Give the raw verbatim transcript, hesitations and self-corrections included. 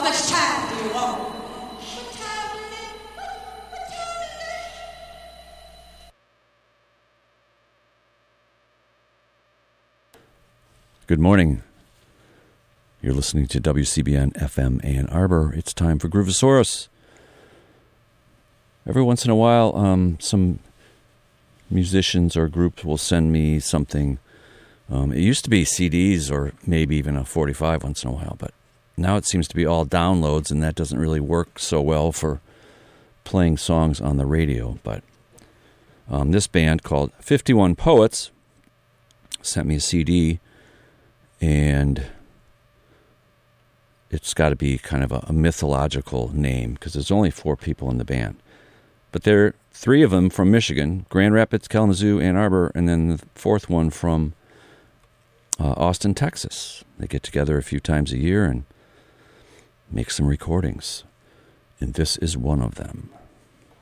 much time do you want? What time is it? What, what time is it? Good morning. You're listening to W C B N F M Ann Arbor. It's time for Groovosaurus. Every once in a while, um, some musicians or groups will send me something. Um, it used to be C Ds or maybe even a forty-five once in a while, but now it seems to be all downloads, and that doesn't really work so well for playing songs on the radio. But um, this band called fifty-one Poets sent me a C D, and it's got to be kind of a, a mythological name because there's only four people in the band. But there are three of them from Michigan, Grand Rapids, Kalamazoo, Ann Arbor, and then the fourth one from uh, Austin, Texas. They get together a few times a year and make some recordings. And this is one of them.